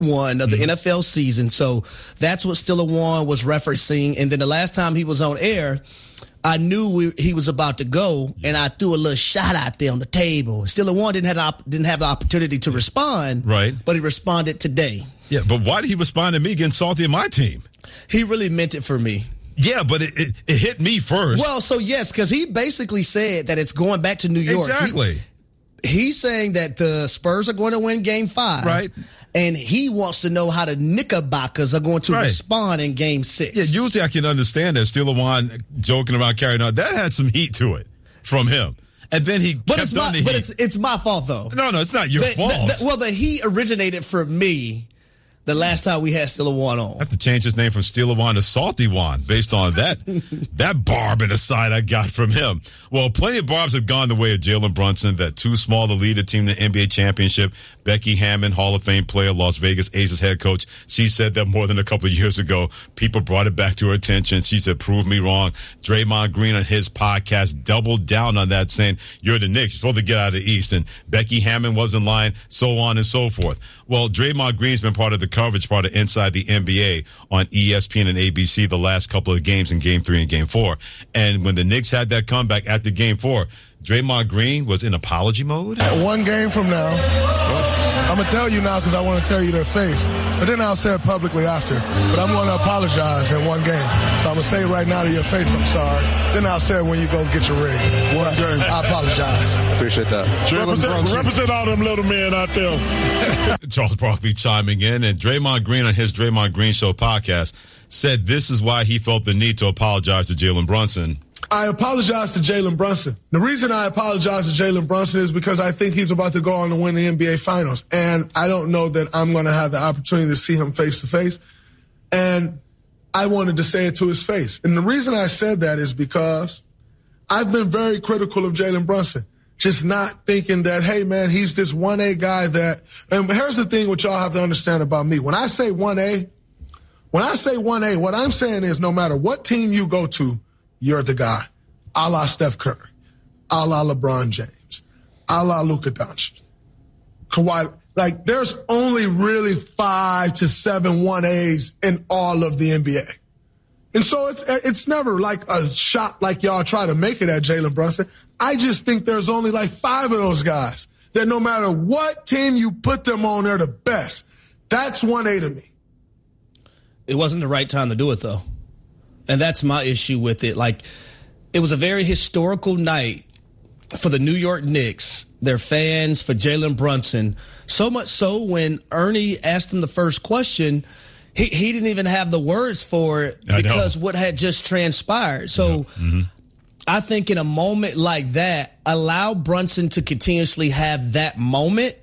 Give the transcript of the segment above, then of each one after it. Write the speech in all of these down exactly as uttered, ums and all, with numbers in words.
one of the mm-hmm. N F L season. So that's what Stiller Wan was referencing. And then the last time he was on air, I knew we, he was about to go, and I threw a little shot out there on the table. Stiller Wan didn't have the, op- didn't have the opportunity to respond, right? But he responded today. Yeah, but why did he respond to me getting salty in my team? He really meant it for me. Yeah, but it, it, it hit me first. Well, so yes, because he basically said that it's going back to New York. Exactly. He, he's saying that the Spurs are going to win Game Five, right? And he wants to know how the Knickerbockers are going to right. respond in Game Six. Yeah, usually I can understand that Stiller Wan joking about carrying on. That had some heat to it from him. And then he but kept it's on my, the heat. But it's, it's my fault, though. No, no, it's not your the, fault. The, the, well, the heat originated from me the last time we had Stiller Wan on. I have to change his name from Stiller Wan to Salty Wan based on that that barb in the side I got from him. Well, plenty of barbs have gone the way of Jalen Brunson, that too small to lead a team in the N B A championship. Becky Hammon, Hall of Fame player, Las Vegas Aces head coach. She said that more than a couple of years ago. People brought it back to her attention. She said, prove me wrong. Draymond Green on his podcast doubled down on that, saying, you're the Knicks. You're supposed to get out of the East. And Becky Hammon was in line, so on and so forth. Well, Draymond Green's been part of the coverage, part of Inside the N B A on E S P N and A B C the last couple of games in Game three and Game four. And when the Knicks had that comeback after Game four, Draymond Green was in apology mode. One game from now, I'm going to tell you now because I want to tell you their face. But then I'll say it publicly after. But I'm going to apologize in one game. So I'm going to say it right now to your face, I'm sorry. Then I'll say it when you go get your ring. One game. I apologize. Appreciate that. Represent, represent all them little men out there. Charles Barkley chiming in. And Draymond Green on his Draymond Green Show podcast said this is why he felt the need to apologize to Jalen Brunson. I apologize to Jalen Brunson. The reason I apologize to Jalen Brunson is because I think he's about to go on to win the N B A Finals. And I don't know that I'm going to have the opportunity to see him face to face. And I wanted to say it to his face. And the reason I said that is because I've been very critical of Jalen Brunson. Just not thinking that, hey, man, he's this one A guy that, and here's the thing what y'all have to understand about me. When I say one A, when I say one A, what I'm saying is no matter what team you go to, you're the guy, a la Steph Curry, a la LeBron James, a la Luka Doncic, Kawhi. Like, there's only really five to seven one A's in all of the N B A. And so it's it's never like a shot like y'all try to make it at Jalen Brunson. I just think there's only like five of those guys that no matter what team you put them on, they're the best. That's one A to me. It wasn't the right time to do it, though. And that's my issue with it. Like, it was a very historical night for the New York Knicks, their fans, for Jalen Brunson. So much so when Ernie asked him the first question, he, he didn't even have the words for it because what had just transpired. So mm-hmm. I think in a moment like that, allow Brunson to continuously have that moment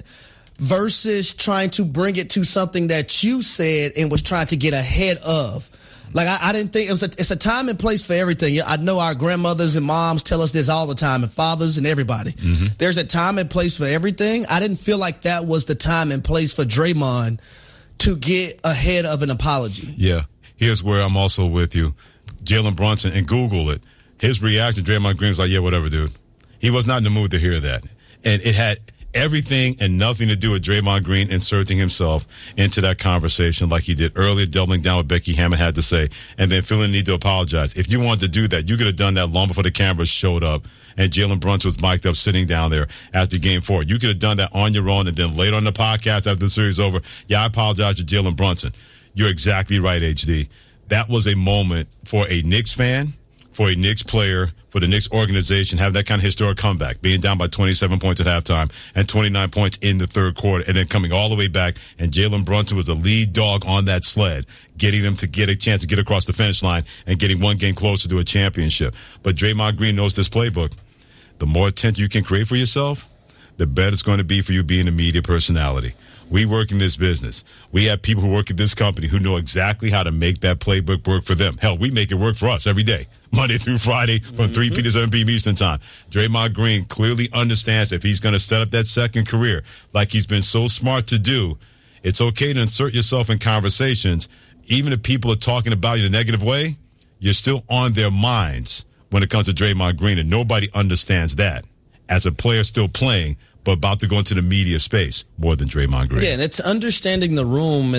versus trying to bring it to something that you said and was trying to get ahead of. Like, I, I didn't think it was a, it's a time and place for everything. I know our grandmothers and moms tell us this all the time, and fathers and everybody. Mm-hmm. There's a time and place for everything. I didn't feel like that was the time and place for Draymond to get ahead of an apology. Yeah. Here's where I'm also with you. Jalen Brunson, and Google it. His reaction, Draymond Green was like, yeah, whatever, dude. He was not in the mood to hear that. And it had everything and nothing to do with Draymond Green inserting himself into that conversation like he did earlier, doubling down what Becky Hammon had to say, and then feeling the need to apologize. If you wanted to do that, you could have done that long before the cameras showed up and Jalen Brunson was mic'd up sitting down there after game four. You could have done that on your own, and then later on the podcast after the series over, yeah, I apologize to Jalen Brunson. You're exactly right, H D. That was a moment for a Knicks fan, for a Knicks player, for the Knicks organization, having that kind of historic comeback, being down by twenty-seven points at halftime and twenty-nine points in the third quarter, and then coming all the way back, and Jalen Brunson was the lead dog on that sled, getting them to get a chance to get across the finish line and getting one game closer to a championship. But Draymond Green knows this playbook. The more attention you can create for yourself, the better it's going to be for you being a media personality. We work in this business. We have people who work at this company who know exactly how to make that playbook work for them. Hell, we make it work for us every day, Monday through Friday from mm-hmm. three p.m. to seven p.m. Eastern time. Draymond Green clearly understands that if he's going to set up that second career like he's been so smart to do, it's okay to insert yourself in conversations. Even if people are talking about you in a negative way, you're still on their minds when it comes to Draymond Green, and nobody understands that. As a player still playing, but about to go into the media space more than Draymond Green. Yeah, and it's understanding the room